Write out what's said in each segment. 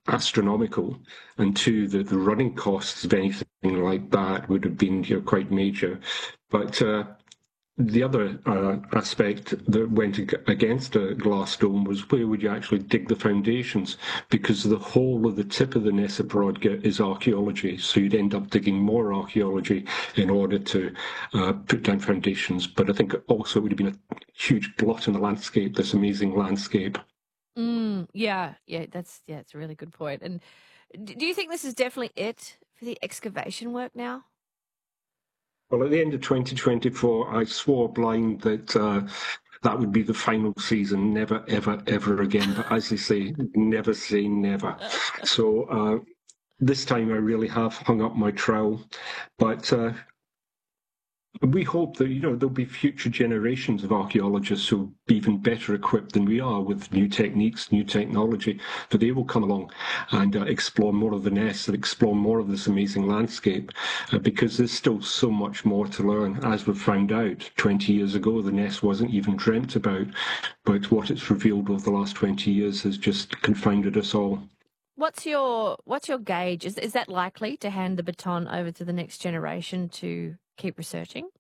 astronomical, and two, the running costs of anything like that would have been quite major. But the other aspect that went against a glass dome was where would you actually dig the foundations, because the whole of the tip of the Nessa Brodga is archaeology, so you'd end up digging more archaeology in order to put down foundations. But I think also it would have been a huge blot in the landscape, this amazing landscape. Yeah, it's a really good point. And do you think this is definitely it for the excavation work now? Well, at the end of 2024, I swore blind that that would be the final season, never, ever, ever again. But as they say never. So this time I really have hung up my trowel. But we hope that there'll be future generations of archaeologists who'll be even better equipped than we are with new techniques, new technology. But they will come along and explore more of the Ness and explore more of this amazing landscape, because there's still so much more to learn. As we've found out 20 years ago, the Ness wasn't even dreamt about, but what it's revealed over the last 20 years has just confounded us all. What's your gauge? Is that likely to hand the baton over to the next generation to keep researching?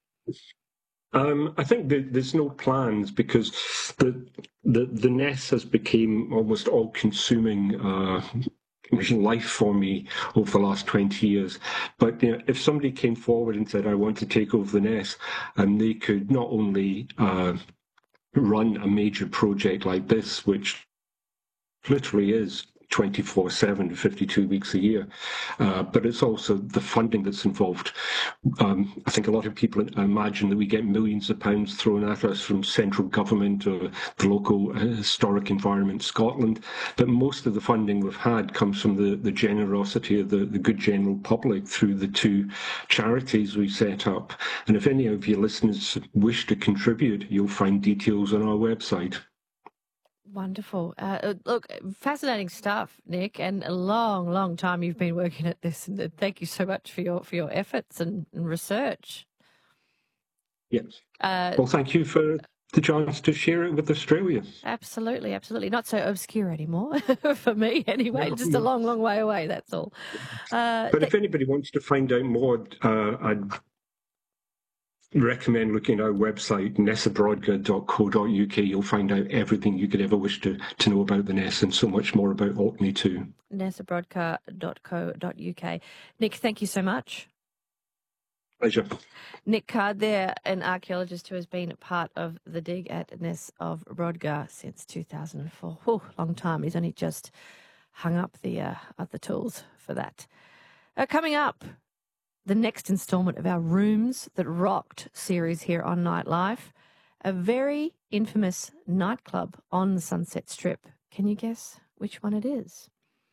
I think there's no plans, because the Ness has become almost all-consuming life for me over the last 20 years. But if somebody came forward and said, I want to take over the Ness, and they could not only run a major project like this, which literally is 24/7, 52 weeks a year. But it's also the funding that's involved. I think a lot of people imagine that we get millions of pounds thrown at us from central government or the local historic environment, Scotland. But most of the funding we've had comes from the generosity of the good general public through the two charities we set up. And if any of your listeners wish to contribute, you'll find details on our website. Wonderful. Look, fascinating stuff, Nick, and a long, long time you've been working at this. And thank you so much for your efforts and research. Yes. Well, thank you for the chance to share it with Australia. Absolutely, absolutely. Not so obscure anymore for me anyway. No, Just a long, long way away, that's all. But if anybody wants to find out more, I'd recommend looking at our website, nessabrodga.co.uk. You'll find out everything you could ever wish to know about the Ness, and so much more about Orkney too. nessabrodga.co.uk. Nick, thank you so much. Pleasure. Nick Card there, an archaeologist who has been part of the dig at Ness of Brodgar since 2004. Long time. He's only just hung up the tools for that. Coming up, the next instalment of our Rooms That Rocked series here on Nightlife, a very infamous nightclub on the Sunset Strip. Can you guess which one it is?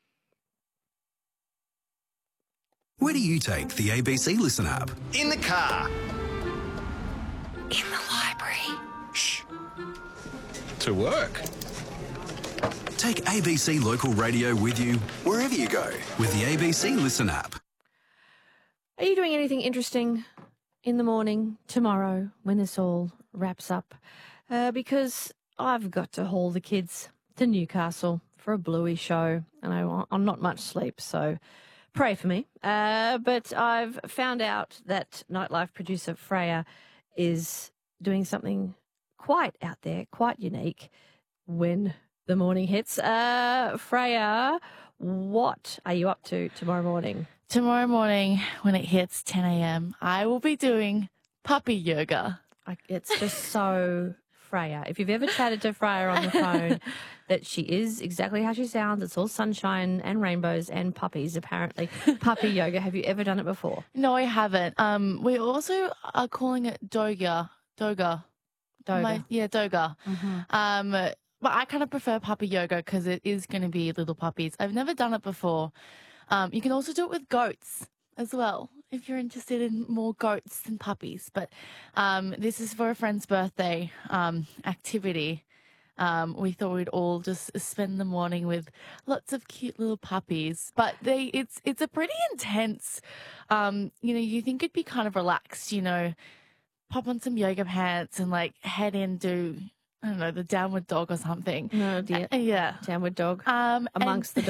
Where do you take the ABC Listen app? In the car. In the library. Shh. To work. Take ABC Local Radio with you wherever you go with the ABC Listen app. Are you doing anything interesting in the morning tomorrow when this all wraps up? Because I've got to haul the kids to Newcastle for a Bluey show, and I'm not much sleep, so pray for me. But I've found out that Nightlife producer Freya is doing something quite out there, quite unique when the morning hits. Freya, what are you up to tomorrow morning? Tomorrow morning, when it hits 10 a.m., I will be doing puppy yoga. It's just so Freya. If you've ever chatted to Freya on the phone, that she is exactly how she sounds. It's all sunshine and rainbows and puppies, apparently. Puppy yoga. Have you ever done it before? No, I haven't. We also are calling it doga. Doga. Doga. Mm-hmm. But I kind of prefer puppy yoga because it is going to be little puppies. I've never done it before. You can also do it with goats as well, if you're interested in more goats than puppies. But this is for a friend's birthday activity. We thought we'd all just spend the morning with lots of cute little puppies. But it's a pretty intense, you think it'd be kind of relaxed, pop on some yoga pants and head into, I don't know, the downward dog or something. No, dear. Yeah. Downward dog. And Amongst the